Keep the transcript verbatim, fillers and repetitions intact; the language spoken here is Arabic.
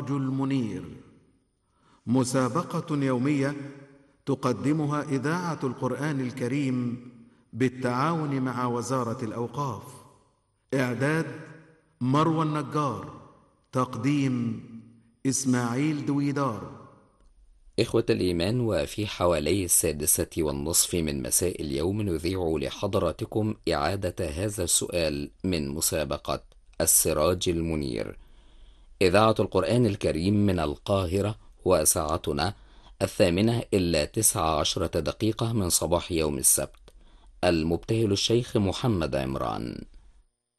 السراج المنير، مسابقة يومية تقدمها إذاعة القرآن الكريم بالتعاون مع وزارة الأوقاف. إعداد مروى النجار، تقديم إسماعيل دويدار. إخوة الإيمان، وفي حوالي السادسة والنصف من مساء اليوم نذيع لحضراتكم إعادة هذا السؤال من مسابقة السراج المنير. إذاعة القرآن الكريم من القاهرة، وساعتنا الثامنة إلا تسع عشرة دقيقة من صباح يوم السبت. المبتهل الشيخ محمد عمران.